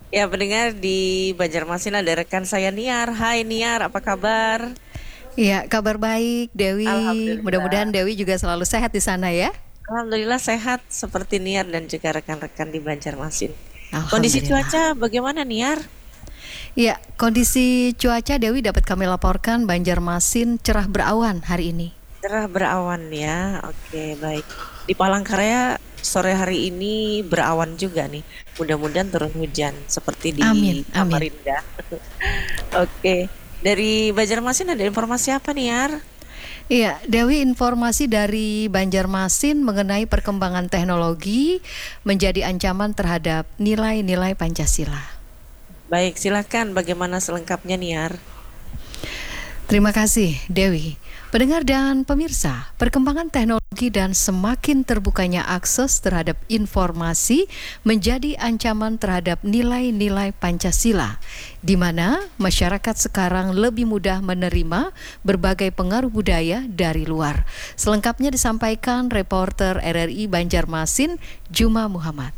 Ya, pendengar di Banjarmasin ada rekan saya Niar. Hai Niar, apa kabar? Iya, kabar baik Dewi. Mudah-mudahan Alhamdulillah. Dewi juga selalu sehat di sana ya. Alhamdulillah sehat seperti Niar dan juga rekan-rekan di Banjarmasin. Kondisi Alhamdulillah. cuaca bagaimana Niar? Iya, kondisi cuaca Dewi dapat kami laporkan Banjarmasin cerah berawan hari ini. Cerah berawan ya. Oke, baik. Di Palangkaraya sore hari ini berawan juga nih. Mudah-mudahan turun hujan seperti di Amin, amin. Samarinda. Oke. Dari Banjarmasin ada informasi apa Niar? Iya, Dewi, informasi dari Banjarmasin mengenai perkembangan teknologi menjadi ancaman terhadap nilai-nilai Pancasila. Baik, silakan bagaimana selengkapnya Niar? Terima kasih, Dewi. Pendengar dan pemirsa, perkembangan teknologi dan semakin terbukanya akses terhadap informasi menjadi ancaman terhadap nilai-nilai Pancasila, di mana masyarakat sekarang lebih mudah menerima berbagai pengaruh budaya dari luar. Selengkapnya disampaikan reporter RRI Banjarmasin, Juma Muhammad.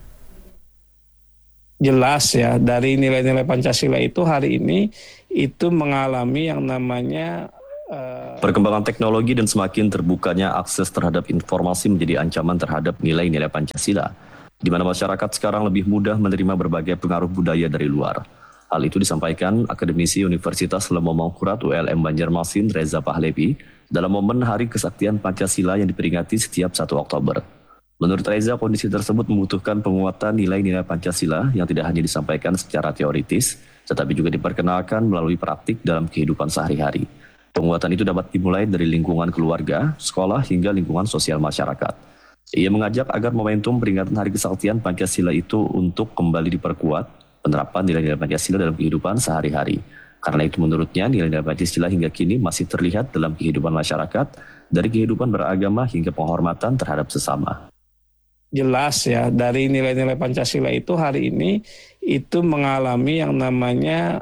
Jelas ya dari nilai-nilai Pancasila itu hari ini itu mengalami yang namanya Perkembangan teknologi dan semakin terbukanya akses terhadap informasi menjadi ancaman terhadap nilai-nilai Pancasila, di mana masyarakat sekarang lebih mudah menerima berbagai pengaruh budaya dari luar. Hal itu disampaikan akademisi Universitas Lemong Mangkurat ULM Banjarmasin Reza Pahlevi dalam momen Hari Kesaktian Pancasila yang diperingati setiap 1 Oktober. Menurut Reza, kondisi tersebut membutuhkan penguatan nilai-nilai Pancasila yang tidak hanya disampaikan secara teoritis, tetapi juga diperkenalkan melalui praktik dalam kehidupan sehari-hari. Penguatan itu dapat dimulai dari lingkungan keluarga, sekolah, hingga lingkungan sosial masyarakat. Ia mengajak agar momentum peringatan Hari Kesaktian Pancasila itu untuk kembali diperkuat penerapan nilai-nilai Pancasila dalam kehidupan sehari-hari. Karena itu menurutnya nilai-nilai Pancasila hingga kini masih terlihat dalam kehidupan masyarakat, dari kehidupan beragama hingga penghormatan terhadap sesama. jelas ya dari nilai-nilai Pancasila itu hari ini itu mengalami yang namanya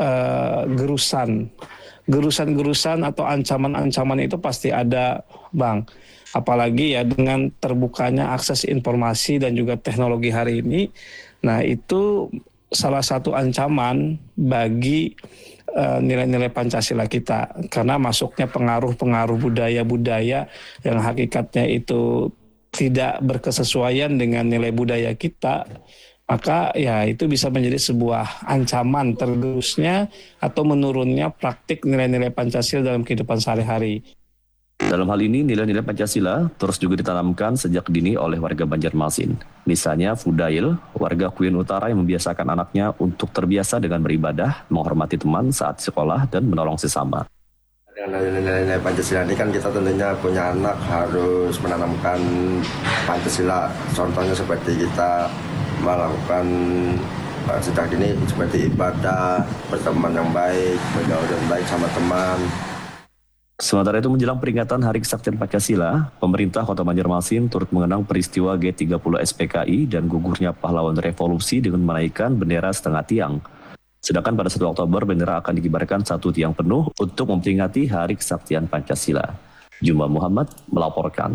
gerusan. Gerusan-gerusan atau ancaman-ancaman itu pasti ada, Bang. Apalagi ya dengan terbukanya akses informasi dan juga teknologi hari ini. Nah, itu salah satu ancaman bagi nilai-nilai Pancasila kita karena masuknya pengaruh-pengaruh budaya-budaya yang hakikatnya itu tidak berkesesuaian dengan nilai budaya kita, maka ya itu bisa menjadi sebuah ancaman tergerusnya atau menurunnya praktik nilai-nilai Pancasila dalam kehidupan sehari-hari. Dalam hal ini, nilai-nilai Pancasila terus juga ditanamkan sejak dini oleh warga Banjarmasin. Misalnya, Fudail, warga Kuyen Utara yang membiasakan anaknya untuk terbiasa dengan beribadah, menghormati teman saat sekolah, dan menolong sesama. Dengan nilai-nilai Pancasila ini kan kita tentunya punya anak harus menanamkan Pancasila. Contohnya seperti kita melakukan sejak dini seperti ibadah, berteman yang baik, bergaul yang baik sama teman. Sementara itu menjelang peringatan Hari Kesaktian Pancasila, pemerintah Kota Banjarmasin turut mengenang peristiwa G30 SPKI dan gugurnya pahlawan revolusi dengan menaikkan bendera setengah tiang. Sedangkan pada 1 Oktober bendera akan dikibarkan 1 tiang penuh untuk memperingati Hari Kesaktian Pancasila. Juma Muhammad melaporkan.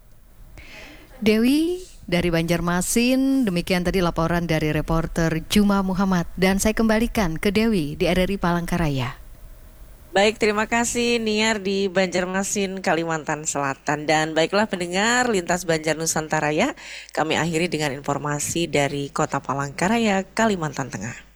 Dewi dari Banjarmasin, demikian tadi laporan dari reporter Juma Muhammad. Dan saya kembalikan ke Dewi di RRI Palangkaraya. Baik, terima kasih Niar di Banjarmasin, Kalimantan Selatan. Dan baiklah pendengar Lintas Banjar Nusantara ya, kami akhiri dengan informasi dari Kota Palangkaraya, Kalimantan Tengah.